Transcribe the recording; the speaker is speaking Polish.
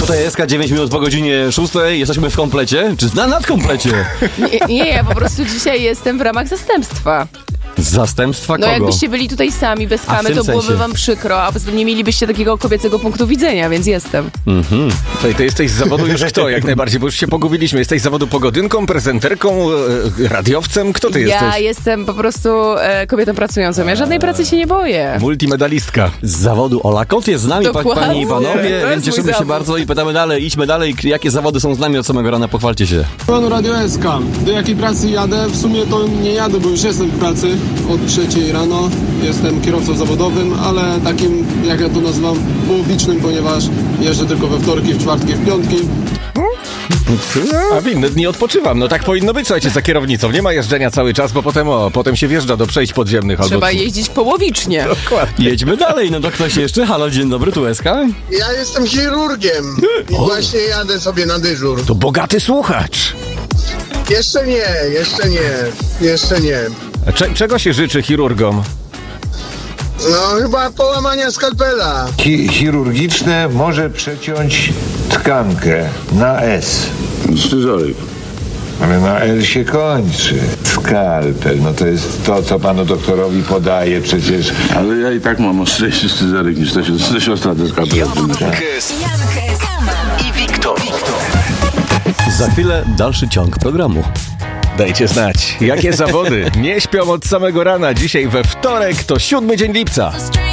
Tutaj SK 9 minut po godzinie 6. Jesteśmy w komplecie? Czy na nadkomplecie? Nie, ja po prostu dzisiaj jestem w ramach zastępstwa. Zastępstwa kogo? No jakbyście byli tutaj sami, bez kamy, to byłoby wam przykro, a poza tym nie mielibyście takiego kobiecego punktu widzenia, więc jestem. Ty jesteś z zawodu już kto? Jak najbardziej, bo już się pogubiliśmy. Jesteś z zawodu pogodynką, prezenterką, radiowcem? Kto ty jesteś? Ja jestem po prostu kobietą pracującą. Ja żadnej pracy się nie boję. Multimedalistka. Z zawodu Ola Kot jest z nami, Dokładnie. panie i panowie, To więc jest cieszymy mój się zawód. bardzo i pytamy dalej, idźmy dalej. Jakie zawody są z nami od samego rana? Pochwalcie się. Panu Radio SK. Do jakiej pracy jadę? W sumie to nie jadę, bo już jestem w pracy od 3 rano. Jestem kierowcą zawodowym, ale takim, jak ja to nazywam, połowicznym, ponieważ jeżdżę tylko we wtorki, w czwartki, w piątki. A w inne dni odpoczywam. No tak powinno być, słuchajcie, za kierownicą. Nie ma jeżdżenia cały czas, bo potem się wjeżdża do przejść podziemnych. Trzeba albo... jeździć połowicznie. Dokładnie. Jedźmy dalej, no to ktoś jeszcze? Halo, dzień dobry, tu SK. Ja jestem chirurgiem i właśnie jadę sobie na dyżur. To bogaty słuchacz. Jeszcze nie. A czego się życzy chirurgom? No chyba połamania skalpela. Chirurgiczne może przeciąć tkankę na S. Scyzoryk. Ale na L się kończy. Skalpel, no to jest to, co panu doktorowi podaje przecież. Ale ja i tak mam ostrzejszy scyzoryk niż te siostra ze skalpelem. i Wiktor. Za chwilę dalszy ciąg programu. Dajcie znać, jakie zawody nie śpią od samego rana. Dzisiaj we wtorek to 7 dzień lipca.